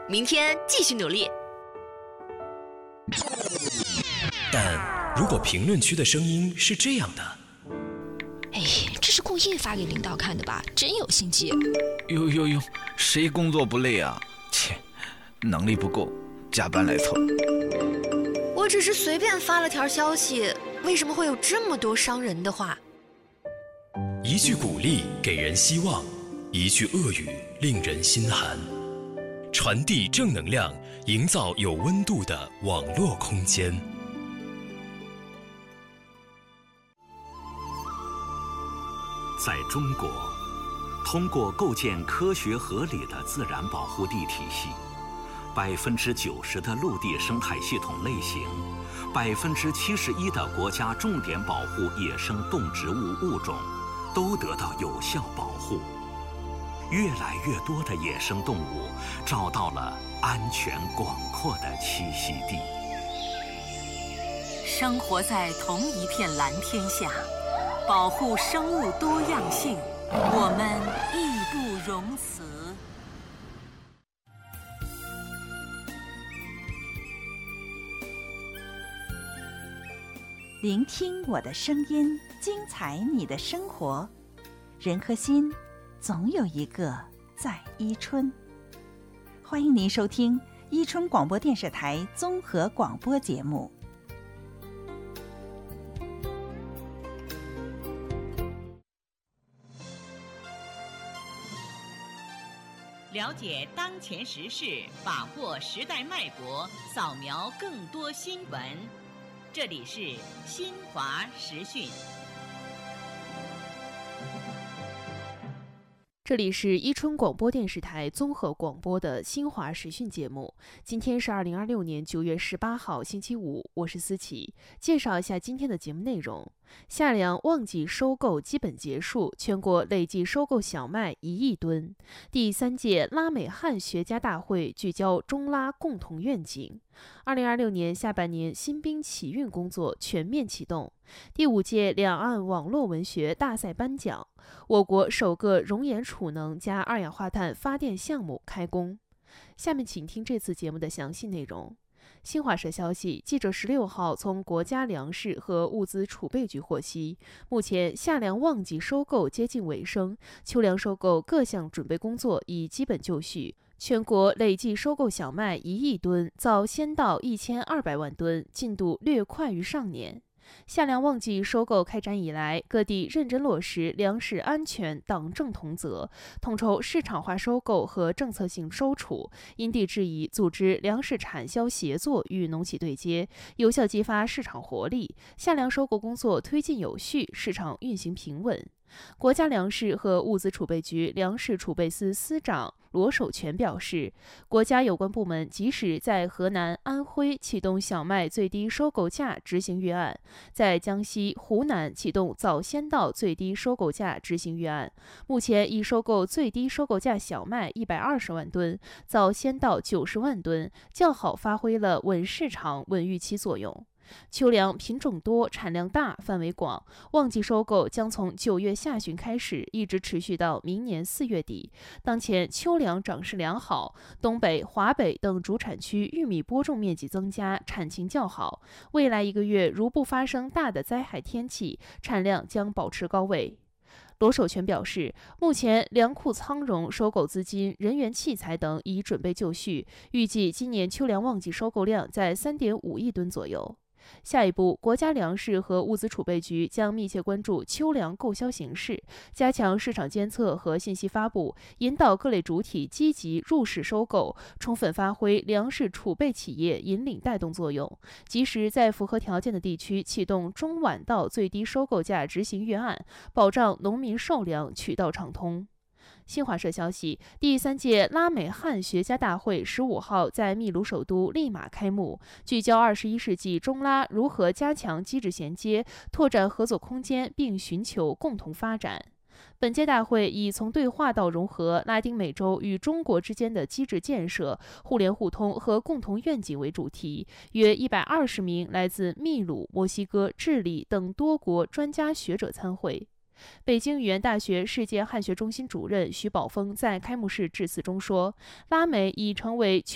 明天继续努力。 但如果评论区的声音是这样的， 哎，这是故意发给领导看的吧？真有心机。 哟，谁工作不累啊？切，能力不够，加班来凑。 我只是随便发了条消息，为什么会有这么多伤人的话？ 一句鼓励给人希望，一句恶语令人心寒。传递正能量，营造有温度的网络空间。 在中国，通过构建科学合理的自然保护地体系，90%的陆地生态系统类型，71%的国家重点保护野生动植物物种都得到有效保护。越来越多的野生动物找到了安全广阔的栖息地。 生活在同一片蓝天下，保护生物多样性，我们义不容辞。 聆听我的声音，精彩你的生活。人和心，总有一个在伊春。欢迎您收听伊春广播电视台综合广播节目。 了解当前时事，把握时代脉搏，扫描更多新闻。这里是新华时讯。 这里是伊春广播电视台综合广播的新华时讯节目。今天是2026年9月18号星期五，我是思琪。介绍一下今天的节目内容。夏粮旺季收购基本结束，全国累计收购小麦1亿吨。第3届拉美汉学家大会聚焦中拉共同愿景。2026年下半年新兵启运工作全面启动。第5届两岸网络文学大赛颁奖。我国首个熔岩储能加二氧化碳发电项目开工。下面请听这次节目的详细内容。新华社消息，记者16号从国家粮食和物资储备局获悉，目前夏粮旺季收购接近尾声，秋粮收购各项准备工作已基本就绪。全国累计收购小麦1亿吨，早先到1200万吨，进度略快于上年。夏粮旺季收购开展以来，各地认真落实粮食安全党政同责，统筹市场化收购和政策性收储，因地制宜组织粮食产销协作与农企对接，有效激发市场活力。夏粮收购工作推进有序，市场运行平稳。国家粮食和物资储备局粮食储备司司长罗守全表示，国家有关部门即使在河南、安徽启动小麦最低收购价执行预案，在江西、湖南启动早先到最低收购价执行预案，目前已收购最低收购价小麦120万吨，早先到90万吨，较好发挥了稳市场、稳预期作用。秋粮品种多、产量大、范围广，旺季收购将从9月下旬开始，一直持续到明年4月底。当前秋粮长势良好，东北、华北等主产区玉米播种面积增加，产情较好。未来1个月如不发生大的灾害天气，产量将保持高位。罗守全表示，目前粮库仓容、收购资金、人员器材等已准备就绪，预计今年秋粮旺季收购量在3.5亿吨左右。下一步，国家粮食和物资储备局将密切关注秋粮购销形势，加强市场监测和信息发布，引导各类主体积极入市收购，充分发挥粮食储备企业引领带动作用，及时在符合条件的地区启动中晚稻最低收购价执行预案，保障农民售粮渠道畅通。新华社消息，第3届拉美汉学家大会15号在秘鲁首都利马开幕，聚焦21世纪中拉如何加强机制衔接，拓展合作空间，并寻求共同发展。本届大会以从对话到融合、拉丁美洲与中国之间的机制建设、互联互通和共同愿景为主题，约120名来自秘鲁、墨西哥、智利等多国专家学者参会。北京语言大学世界汉学中心主任徐宝峰在开幕式致辞中说，拉美已成为全